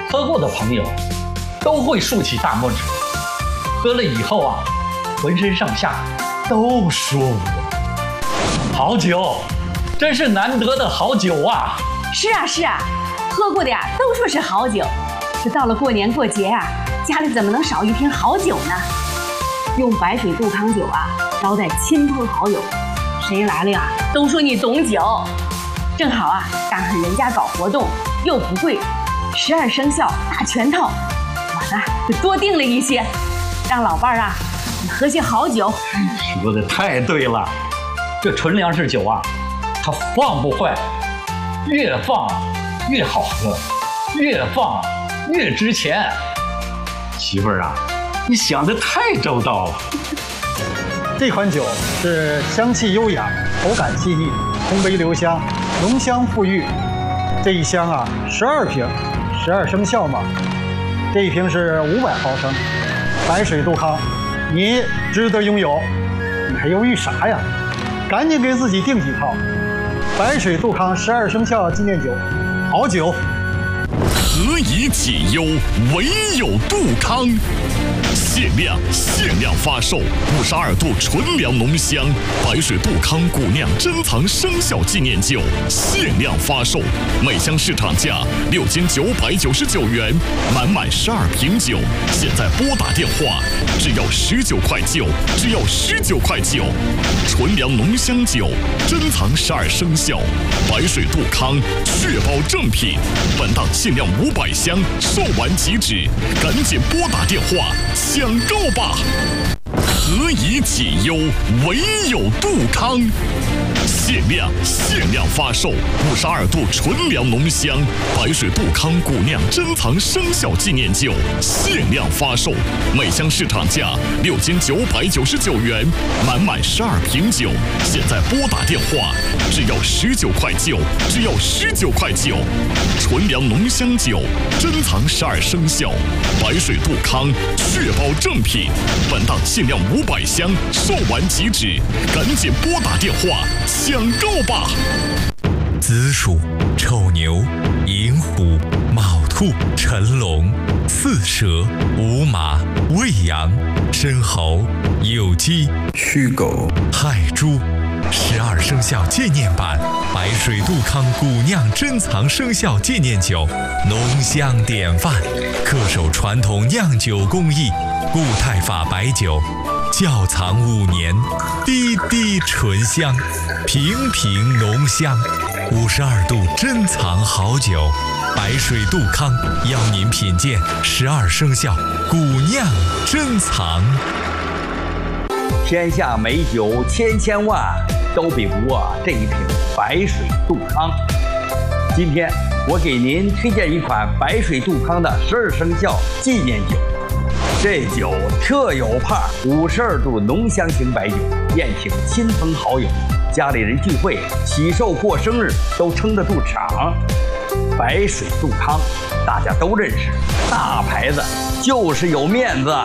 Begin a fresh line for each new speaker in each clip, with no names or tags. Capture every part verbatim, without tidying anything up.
喝过的朋友都会竖起大拇指，喝了以后啊，浑身上下都舒服。好酒，真是难得的好酒啊！
是啊是啊，喝过的呀都说是好酒，这到了过年过节啊，家里怎么能少一瓶好酒呢？用白水杜康酒啊招待亲朋好友，谁来了呀都说你懂酒。正好啊赶上人家搞活动又不贵，十二生肖大全套，我呢就多订了一些，让老伴儿啊喝些好酒。
说的太对了，这纯粮食酒啊，它放不坏，越放越好喝，越放越值钱。媳妇儿啊，你想的太周到了。
这款酒是香气优雅，口感细腻，烘焙留香，浓香馥郁。这一箱啊，十二瓶，十二生肖嘛。这一瓶是五百毫升，白水杜康，你值得拥有。你还犹豫啥呀？赶紧给自己订几套。白水杜康十二生肖纪念酒，好酒。
何以解忧，唯有杜康。限量限量发售五十二度纯粮浓香白水杜康古酿珍藏生肖纪念酒，限量发售，每箱市场价六千九百九十九元，满满十二瓶酒，现在拨打电话，只要十九块九，只要十九块九。纯粮浓香酒，珍藏十二生肖，白水杜康，确保正品。本档限量五百箱，售完即止，赶紧拨打电话抢购吧！何以解忧，唯有杜康。限量限量发售五十二度纯粮浓香白水杜康古酿珍藏生肖纪念酒，限量发售，每箱市场价六千九百九十九元，满满十二瓶酒，现在拨打电话，只要十九块九，只要十九块九。纯粮浓香酒，珍藏十二生肖，白水杜康，确保正品。本档限量五百箱，售完即止，赶紧拨打电话抢购吧！
子鼠、丑牛、寅虎、卯兔、辰龙、巳蛇、午马、未羊、申猴、酉鸡、
戌狗、
亥猪。十二生肖纪念版白水杜康古酿珍藏生肖纪念酒，浓香典范，恪守传统酿酒工艺，固态法白酒，窖藏五年，滴滴醇香，瓶瓶浓香。五十二度珍藏好酒，白水杜康邀您品鉴十二生肖古酿珍藏。
天下美酒千千万，都比不过这一瓶白水杜康。今天我给您推荐一款白水杜康的十二生肖纪念酒。这酒特有派，五十二度浓香型白酒，宴请亲朋好友，家里人聚会、喜寿过生日都撑得住场。白水杜康大家都认识，大牌子就是有面子。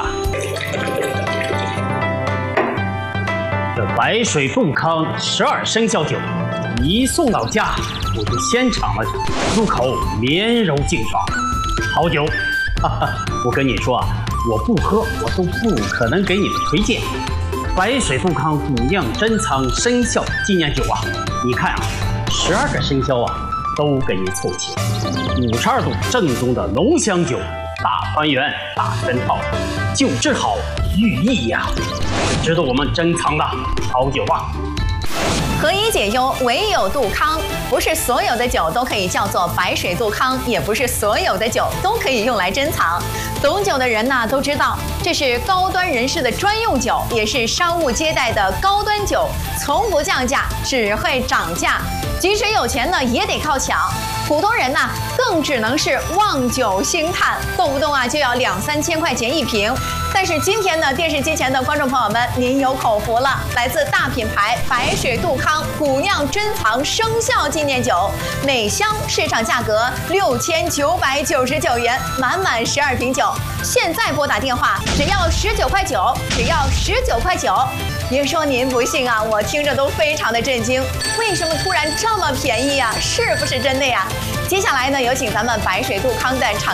这白水杜康十二生肖酒一送到家，我就先尝了，入口绵柔劲爽，好酒。哈哈，我跟你说啊，我不喝我都不可能给你们推荐。白水杜康古酿珍藏生肖纪念酒啊，你看啊，十二个生肖啊都给你凑齐，五十二度正宗的浓香酒，大团圆大全套，酒质好寓意呀、啊，值得我们珍藏的好酒啊。
何以解忧，唯有杜康。不是所有的酒都可以叫做白水杜康，也不是所有的酒都可以用来珍藏。懂酒的人呢都知道，这是高端人士的专用酒，也是商务接待的高端酒，从不降价，只会涨价。即使有钱呢，也得靠抢。普通人呢，更只能是望酒兴叹，动不动啊就要两三千块钱一瓶。但是今天呢，电视机前的观众朋友们，您有口福了，来自大品牌白水杜康古酿珍藏生肖纪念酒，每箱市场价格六千九百九十九元，满满十二瓶酒。现在拨打电话，只要十九块九，只要十九块九。别说您不信啊，我听着都非常的震惊，为什么突然这么便宜呀、啊？是不是真的呀？接下来呢，有请咱们白水杜康的厂